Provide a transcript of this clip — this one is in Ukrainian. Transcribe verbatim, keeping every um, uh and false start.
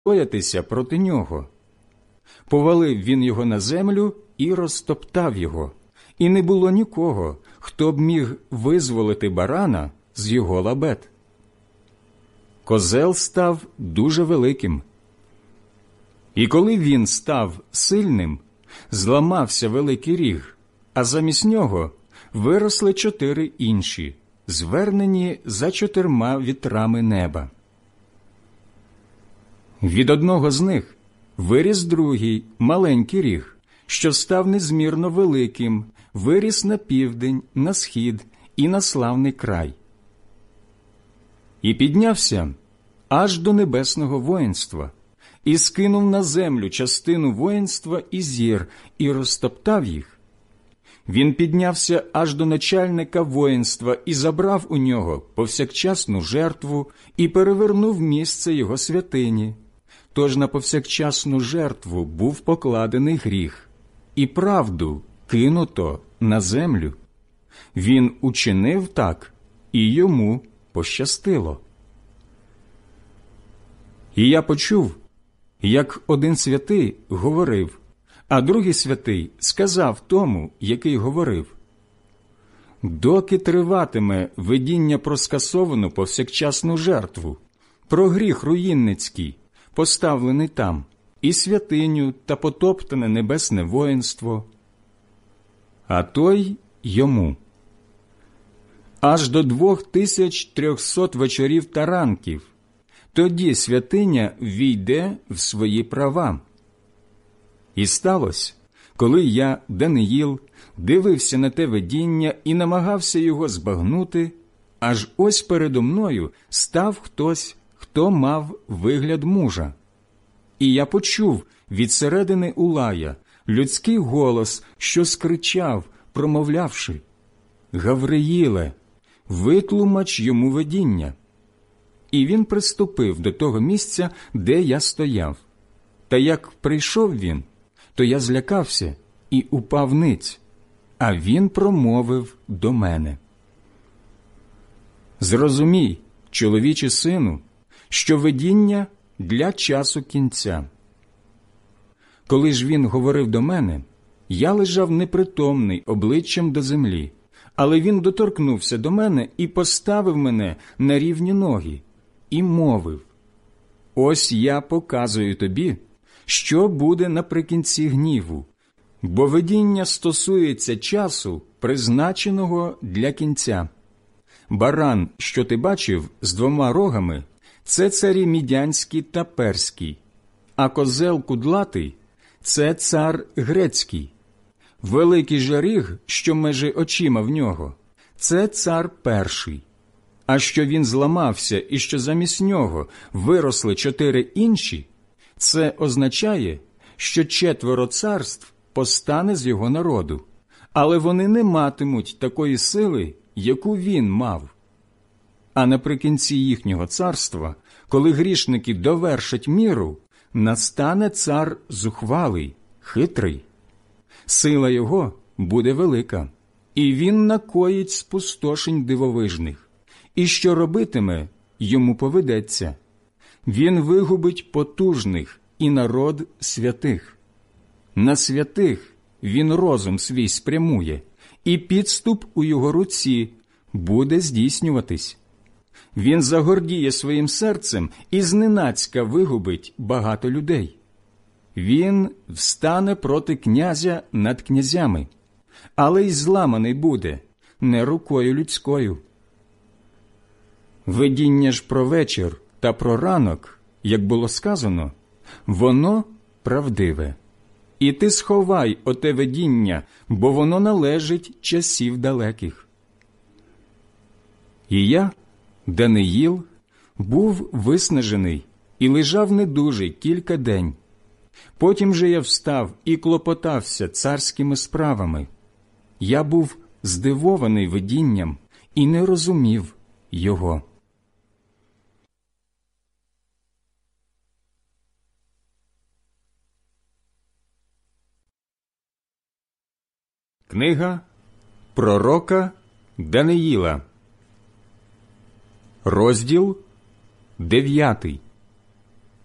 боятися проти нього. Повалив він його на землю і розтоптав його, і не було нікого, хто б міг визволити барана з його лабет. Козел став дуже великим. І коли він став сильним, зламався великий ріг, а замість нього виросли чотири інші, звернені за чотирма вітрами неба. Від одного з них виріс другий, маленький ріг, що став незмірно великим, виріс на південь, на схід і на славний край. І піднявся аж до небесного воїнства, і скинув на землю частину воїнства і зір, і розтоптав їх. Він піднявся аж до начальника воїнства і забрав у нього повсякчасну жертву і перевернув місце його святині. Тож на повсякчасну жертву був покладений гріх, і правду кинуто на землю. Він учинив так, і йому пощастило. І я почув, як один святий говорив, а другий святий сказав тому, який говорив: «Доки триватиме видіння про скасовану повсякчасну жертву, про гріх руїнницький, поставлений там, і святиню та потоптане небесне воїнство?» А той йому: «Аж до двох тисяч трьохсот вечорів та ранків, тоді святиня війде в свої права». І сталося, коли я, Даниїл, дивився на те видіння і намагався його збагнути, аж ось передо мною став хтось, хто мав вигляд мужа. І я почув від середини Улая людський голос, що скричав, промовлявши: «Гавриїле, витлумач йому видіння». І він приступив до того місця, де я стояв. Та як прийшов він, то я злякався і упав ниць, а він промовив до мене: «Зрозумій, чоловіче сину, що видіння для часу кінця». Коли ж він говорив до мене, я лежав непритомний обличчям до землі, але він доторкнувся до мене і поставив мене на рівні ноги, і мовив: «Ось я показую тобі, що буде наприкінці гніву, бо видіння стосується часу, призначеного для кінця. Баран, що ти бачив з двома рогами, це царі Мідянський та Перський, а козел кудлатий – це цар Грецький. Великий же ріг, що межи очима в нього – це цар Перший. А що він зламався і що замість нього виросли чотири інші, це означає, що четверо царств постане з його народу, але вони не матимуть такої сили, яку він мав. А наприкінці їхнього царства, коли грішники довершать міру, настане цар зухвалий, хитрий. Сила його буде велика, і він накоїть спустошень дивовижних. І що робитиме, йому поведеться. Він вигубить потужних і народ святих. На святих він розум свій спрямує, і підступ у його руці буде здійснюватись. Він загордіє своїм серцем і зненацька вигубить багато людей. Він встане проти князя над князями, але й зламаний буде не рукою людською. Видіння ж про вечір та про ранок, як було сказано, воно правдиве. І ти сховай оте видіння, бо воно належить часів далеких. І я, Даниїл, був виснажений і лежав недужий кілька день. Потім же я встав і клопотався царськими справами. Я був здивований видінням і не розумів його. Книга пророка Даниїла, розділ дев'ятий.